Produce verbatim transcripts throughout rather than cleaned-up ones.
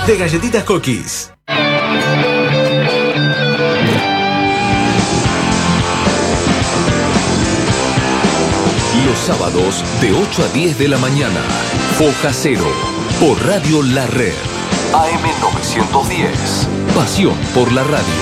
de Galletitas Cookies. Los sábados de ocho a diez de la mañana, Foja Cero, por Radio La Red. A M novecientos diez. Pasión por la radio.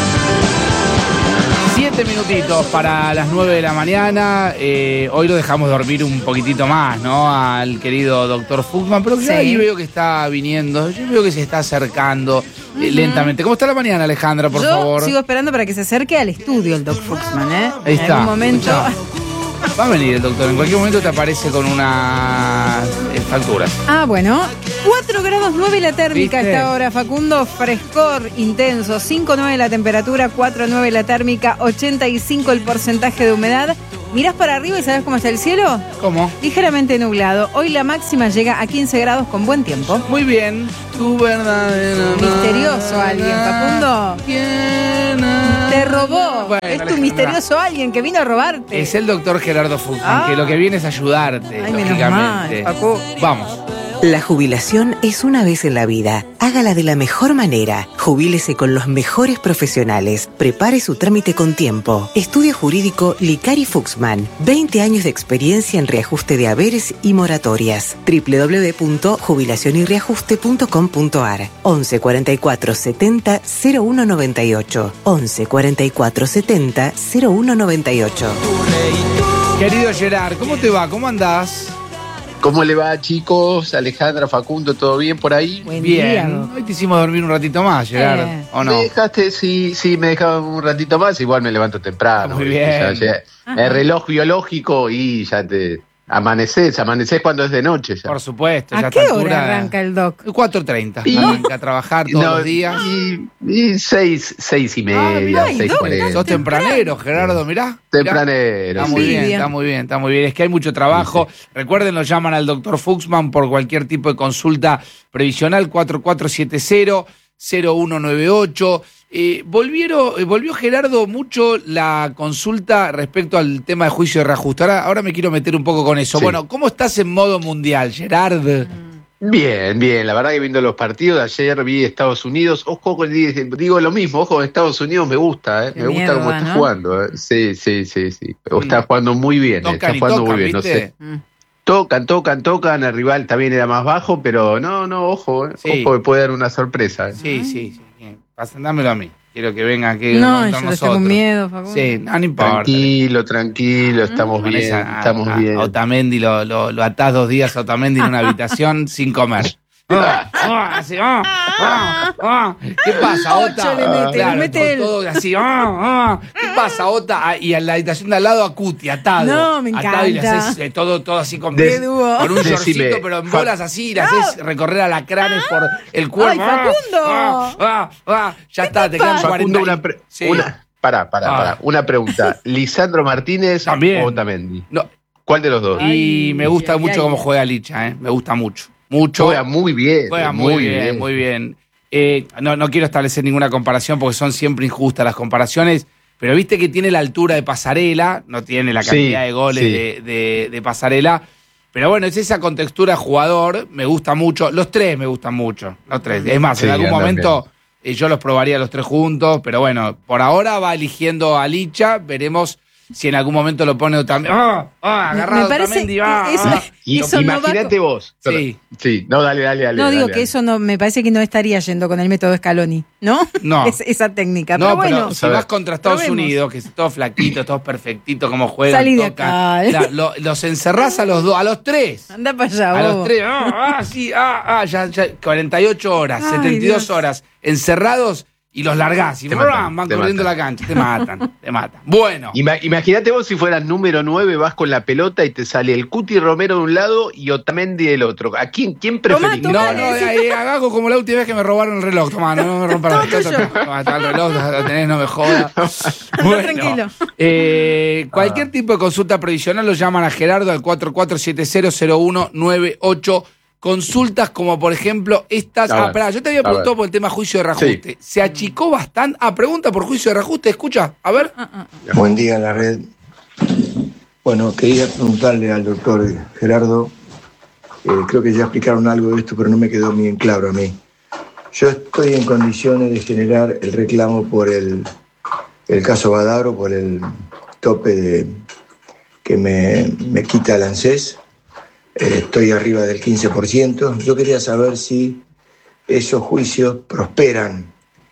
Siete minutitos para las nueve de la mañana. Eh, hoy lo dejamos dormir un poquitito más, ¿no? Al querido doctor Fuchsman, pero yo sí. ahí veo que está viniendo, yo veo que se está acercando uh-huh. eh, lentamente. ¿Cómo está la mañana, Alejandra, por yo favor? Yo sigo esperando para que se acerque al estudio el doctor Fuchsman, ¿eh? Ahí está. En algún momento... Va a venir el doctor, en cualquier momento te aparece con unas facturas. Ah, bueno. cuatro grados nueve la térmica ¿Viste? Hasta ahora, Facundo. Frescor intenso. cinco nueve la temperatura, cuatro nueve la térmica, ochenta y cinco el porcentaje de humedad. ¿Mirás para arriba y sabés cómo está el cielo? ¿Cómo? Ligeramente nublado. Hoy la máxima llega a quince grados con buen tiempo. Muy bien. Tu verdadero misterioso alguien, Facundo. Te robó. Bueno, es tu Alejandra. Misterioso alguien que vino a robarte. Es el doctor Gerardo Fuchsman, ah. que lo que viene es ayudarte, Ay, lógicamente. Menos mal, Vamos. La jubilación es una vez en la vida. Hágala de la mejor manera. Jubílese con los mejores profesionales. Prepare su trámite con tiempo. Estudio jurídico Licari Fuchsman. veinte años de experiencia en reajuste de haberes y moratorias. doble u doble u doble u punto jubilación y reajuste punto com punto a r. once cuarenta y cuatro setenta cero uno noventa y ocho. once cuarenta y cuatro setenta cero uno noventa y ocho. Querido Gerard, ¿cómo te va? ¿Cómo andás? ¿Cómo le va, chicos? Alejandra, Facundo, ¿todo bien por ahí? Buen bien. Día. Hoy te hicimos dormir un ratito más, Gerard, eh. ¿o no? ¿Me dejaste? Sí, sí, me dejaban un ratito más. Igual me levanto temprano. Muy bien. Ya, ya, el reloj biológico y ya te... Amanecés, amanecés cuando es de noche ya. Por supuesto. ¿A ya qué altura, hora arranca el doc? cuatro treinta. Y, arranca a trabajar todos no, los días. Y, y seis, seis y media, ah, mirá, seis cuarenta. Sos tempranero, Gerardo, mirá. Tempranero, Está sí. muy bien, bien, está muy bien, está muy bien. Es que hay mucho trabajo. Sí, sí. Recuerden, lo llaman al doctor Fuchsman por cualquier tipo de consulta previsional, cuatro cuatro siete cero cero uno nueve ocho. Eh, volvieron, eh, volvió Gerardo mucho la consulta respecto al tema de juicio de reajuste. Ahora, ahora me quiero meter un poco con eso. Sí. Bueno, ¿cómo estás en modo mundial, Gerard? Bien, bien. La verdad que viendo los partidos, ayer vi Estados Unidos. Ojo, digo lo mismo, ojo, Estados Unidos me gusta, ¿eh? me gusta cómo está ¿no? jugando. ¿eh? Sí, sí, sí, sí. Está jugando muy bien. Tocan está y jugando tocan, muy bien, ¿viste? no sé. Tocan, tocan, tocan. El rival también era más bajo, pero no, no, ojo, ¿eh? Sí. Ojo que puede dar una sorpresa. ¿eh? Sí, sí, sí. Dámelo a mí. Quiero que venga aquí. No, yo nosotros. Estoy con miedo, Facundo. Sí, no, no importa. Tranquilo, tranquilo, estamos ¿Mm? bien, a, estamos a, bien. A Otamendi lo, lo, lo atás dos días a Otamendi en una habitación sin comer. Ah, ah, así, ah, ah, ah. ¿Qué pasa, Ota? Le mete, claro, le mete con todo así, ah, ah. ¿Qué pasa, Ota? Ah, y en la habitación de al lado a Cuti, atado. No, me encanta. Atado y le haces eh, todo, todo así con, Des, con un shortcito, decime, pero en bolas así, y le haces ah. recorrer alacranes por el cuerpo. ¡Ay, Facundo! Ah, ah, ah, ya está, te quedan Facundo, cuarenta. Una, pre- Sí. una, pará, pará, ah. pará. Una pregunta. ¿Lisandro Martínez También. o Otamendi? No. ¿Cuál de los dos? Y Ay, me gusta ay, mucho ay. cómo juega Licha, ¿eh? Me gusta mucho. Mucho. Juega muy bien. Juega muy, muy bien, bien, muy bien. Eh, no, no quiero establecer ninguna comparación porque son siempre injustas las comparaciones, pero viste que tiene la altura de Pasarela, no tiene la cantidad sí, de goles sí. de, de, de Pasarela, pero bueno, es esa contextura de jugador, me gusta mucho. Los tres me gustan mucho, los tres. Es más, sí, en algún momento eh, yo los probaría los tres juntos, pero bueno, por ahora va eligiendo a Licha, veremos si en algún momento lo pone también. ¡Ah! ¡Ah! Agarrado Otamendi, ¡ah! Eso, ah. Y, eso imagínate no va... vos. Sí. Sí, no, dale, dale, dale. No, dale, digo dale. que eso no, me parece que no estaría yendo con el método Scaloni, ¿no? No. Es, esa técnica. No, pero bueno. pero si vas contra Estados probemos. Unidos, que es todo flaquito, todo perfectito, como juegan, Salí de tocan. acá. La, lo, los encerrás a los dos, a los tres. Anda para allá, A vos. los tres. Ah, ah, sí, ah, ah, ya, ya, cuarenta y ocho horas, Ay, setenta y dos Dios. horas encerrados y los largás. Y Te ¡brum! matan, van te corriendo matan. la cancha. Te matan, te matan. Bueno. Ima- Imagínate vos si fueras número nueve, vas con la pelota y te sale el Cuti Romero de un lado y Otamendi del otro. ¿A quién, quién preferís? Tomá, No, tomá, no, necesito- eh, hago como la última vez que me robaron el reloj. Tomá, no, no me rompan la Todo tuyo. pelota. Está el reloj, lo tenés, no me jodas. Anda tranquilo. Eh, cualquier ah. tipo de consulta previsional lo llaman a Gerardo al cuatro cuatro siete cero cero uno nueve ocho. Consultas como, por ejemplo, estas. A Ah, ver, espera, yo te había a preguntado ver. por el tema juicio de reajuste. Sí. Se achicó bastante. Ah, pregunta por juicio de reajuste, escucha. A ver. Buen día, la red. Bueno, quería preguntarle al doctor Gerardo, eh, creo que ya explicaron algo de esto, pero no me quedó bien claro a mí. Yo estoy en condiciones de generar el reclamo por el, el caso Badaro, por el tope de, que me, me quita el ANSES. Eh, estoy arriba del quince por ciento. Yo quería saber si esos juicios prosperan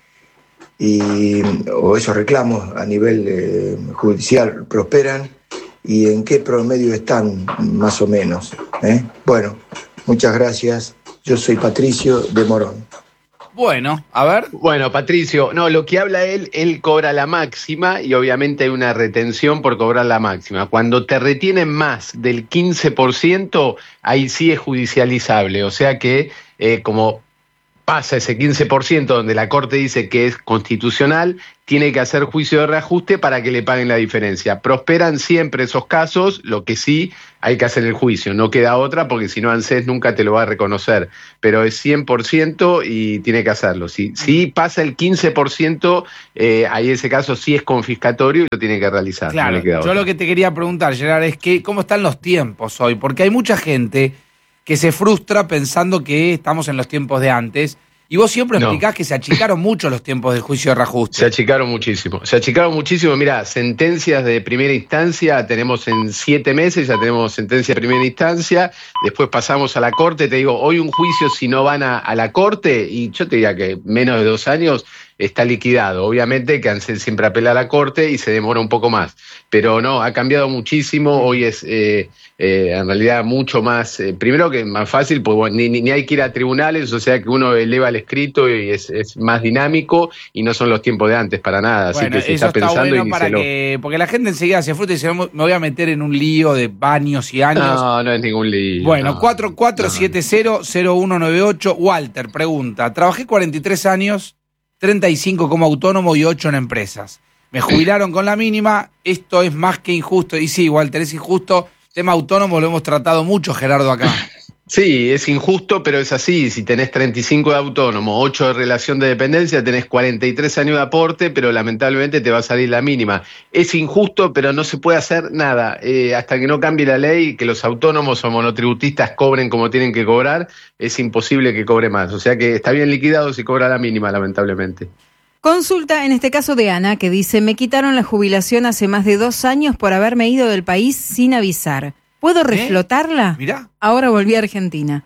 y, o esos reclamos a nivel eh, judicial prosperan y en qué promedio están más o menos. ¿eh? Bueno, muchas gracias. Yo soy Patricio de Morón. Bueno, a ver. Bueno, Patricio, no, lo que habla él, él cobra la máxima y obviamente hay una retención por cobrar la máxima. Cuando te retienen más del quince por ciento, ahí sí es judicializable. O sea que, eh, como pasa ese quince por ciento donde la Corte dice que es constitucional, tiene que hacer juicio de reajuste para que le paguen la diferencia. Prosperan siempre esos casos, lo que sí hay que hacer el juicio, no queda otra porque si no ANSES nunca te lo va a reconocer, pero es cien por ciento y tiene que hacerlo. Si, si pasa el quince por ciento, eh, ahí ese caso sí es confiscatorio y lo tiene que realizar. Claro, no le queda yo otra. lo que te quería preguntar, Gerard, es que cómo están los tiempos hoy, porque hay mucha gente que se frustra pensando que estamos en los tiempos de antes. Y vos siempre No. explicás que se achicaron mucho los tiempos del juicio de reajuste. Se achicaron muchísimo, se achicaron muchísimo. Mirá, sentencias de primera instancia tenemos en siete meses, ya tenemos sentencia de primera instancia, después pasamos a la Corte, te digo, hoy un juicio si no van a, a la Corte, y yo te diría que menos de dos años está liquidado. Obviamente que ANSES siempre apela a la Corte y se demora un poco más, pero no, ha cambiado muchísimo, hoy es eh, eh, en realidad mucho más, eh, primero que más fácil, pues bueno, ni, ni hay que ir a tribunales, o sea que uno eleva el escrito y es, es más dinámico y no son los tiempos de antes para nada, así Bueno, que se eso está está pensando bueno y para díselo. que, porque la gente enseguida se frustra y dice, me voy a meter en un lío de años y años. No, no es ningún lío. Bueno, no, cuatro cuatro siete cero cero uno nueve ocho. Walter pregunta, trabajé cuarenta y tres años, treinta y cinco como autónomo y ocho en empresas. Me jubilaron con la mínima, esto es más que injusto. Y sí, Walter, es injusto. Tema autónomo lo hemos tratado mucho, Gerardo, acá. Sí, es injusto, pero es así. Si tenés treinta y cinco de autónomo, ocho de relación de dependencia, tenés cuarenta y tres años de aporte, pero lamentablemente te va a salir la mínima. Es injusto, pero no se puede hacer nada. Eh, hasta que no cambie la ley, que los autónomos o monotributistas cobren como tienen que cobrar, es imposible que cobre más. O sea que está bien liquidado si cobra la mínima, lamentablemente. Consulta, en este caso de Ana, que dice, me quitaron la jubilación hace más de dos años por haberme ido del país sin avisar. ¿Puedo reflotarla? Mirá. Ahora volví a Argentina.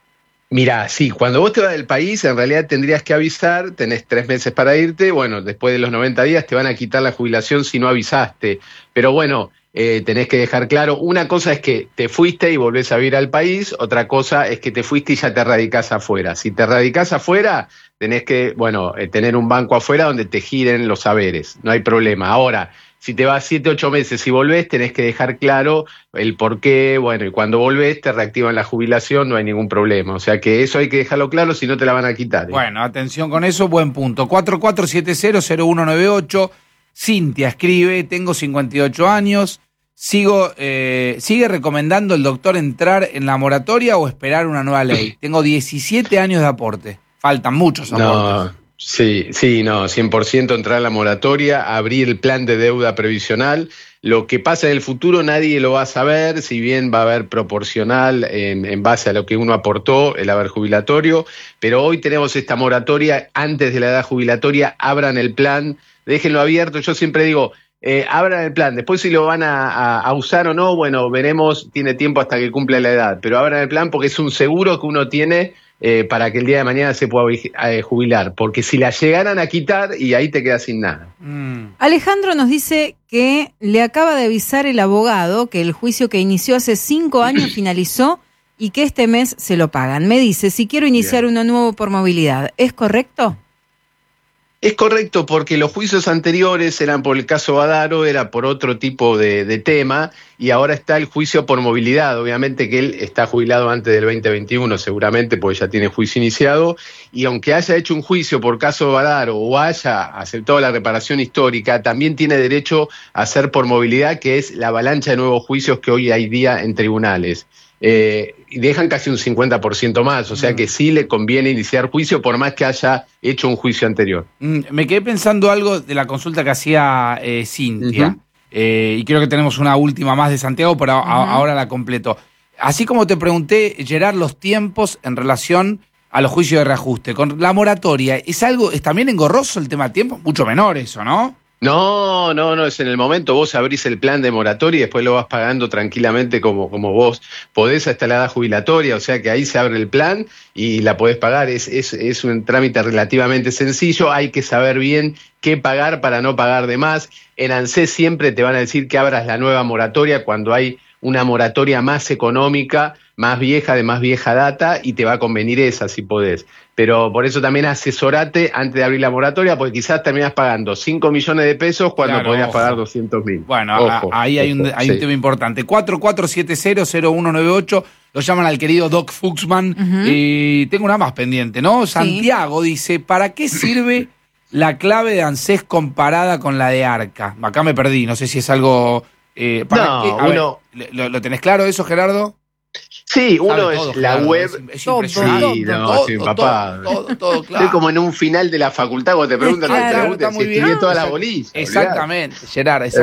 Mirá, sí, cuando vos te vas del país, en realidad tendrías que avisar, tenés tres meses para irte, bueno, después de los noventa días te van a quitar la jubilación si no avisaste, pero bueno, eh, tenés que dejar claro, una cosa es que te fuiste y volvés a vivir al país, otra cosa es que te fuiste y ya te radicás afuera. Si te radicás afuera, tenés que, bueno, eh, tener un banco afuera donde te giren los saberes, no hay problema. Ahora, si te vas siete, ocho meses y volvés, tenés que dejar claro el por qué, bueno, y cuando volvés te reactivan la jubilación, no hay ningún problema. O sea que eso hay que dejarlo claro, si no te la van a quitar. ¿eh? Bueno, atención con eso, buen punto. cuatro cuatro siete cero cero uno nueve ocho. Cintia escribe, tengo cincuenta y ocho años, sigo, eh, ¿sigue recomendando el doctor entrar en la moratoria o esperar una nueva ley? Tengo diecisiete años de aporte, faltan muchos aportes. No. Sí, sí, no, cien por ciento entrar a la moratoria, abrir el plan de deuda previsional. Lo que pasa en el futuro nadie lo va a saber, si bien va a haber proporcional en, en base a lo que uno aportó, el haber jubilatorio, pero hoy tenemos esta moratoria, antes de la edad jubilatoria, abran el plan, déjenlo abierto. Yo siempre digo, eh, abran el plan, después si lo van a, a, a usar o no, bueno, veremos, tiene tiempo hasta que cumpla la edad, pero abran el plan porque es un seguro que uno tiene Eh, para que el día de mañana se pueda eh, jubilar, porque si la llegaran a quitar y ahí te quedas sin nada. Mm. Alejandro nos dice que le acaba de avisar el abogado que el juicio que inició hace cinco años finalizó y que este mes se lo pagan. Me dice, si quiero iniciar Bien. uno nuevo por movilidad, ¿es correcto? Es correcto, porque los juicios anteriores eran por el caso Badaro, era por otro tipo de, de tema, y ahora está el juicio por movilidad. Obviamente que él está jubilado antes del veinte veintiuno, seguramente, porque ya tiene juicio iniciado, y aunque haya hecho un juicio por caso Badaro o haya aceptado la reparación histórica, también tiene derecho a hacer por movilidad, que es la avalancha de nuevos juicios que hoy hay día en tribunales. Eh, y dejan casi un cincuenta por ciento más, o sea que sí le conviene iniciar juicio por más que haya hecho un juicio anterior. Mm, me quedé pensando algo de la consulta que hacía eh, Cintia, Uh-huh. eh, y creo que tenemos una última más de Santiago, pero a, Uh-huh. ahora la completo. Así como te pregunté, Gerard, los tiempos en relación a los juicios de reajuste. Con la moratoria, ¿es algo, es también engorroso el tema de tiempo? Mucho menor eso, ¿no? No, no, no, es en el momento vos abrís el plan de moratoria y después lo vas pagando tranquilamente como, como vos podés hasta la edad jubilatoria, o sea que ahí se abre el plan y la podés pagar, es, es, es un trámite relativamente sencillo, hay que saber bien qué pagar para no pagar de más. En ANSES siempre te van a decir que abras la nueva moratoria cuando hay una moratoria más económica, más vieja, de más vieja data, y te va a convenir esa si podés. Pero por eso también asesorate antes de abrir la moratoria, porque quizás terminás pagando cinco millones de pesos cuando Claro, podrías ojo. pagar doscientos mil. Bueno, Ojo, a- ahí hay, un, ojo, hay sí. un tema importante. cuatro cuatro siete cero cero uno nueve ocho, lo llaman al querido Doc Fuchsman. Ujú. Y tengo una más pendiente, ¿no? Santiago dice, ¿para qué sirve la clave de ANSES comparada con la de ARCA? Acá me perdí, no sé si es algo... Eh, ¿para No, qué? A ver, uno- ¿lo, ¿Lo tenés claro eso, Gerardo? Sí, uno Sabe es todo, la Gerardo, web. es- es Todo, impresionante. Sí, no, Todo, estoy todo, empapado. todo, todo, todo, claro. Es como en un final de la facultad cuando te preguntan, Claro, te preguntan está si muy bien. estudié toda la Exact- bolilla. Exactamente, Gerard, exactamente.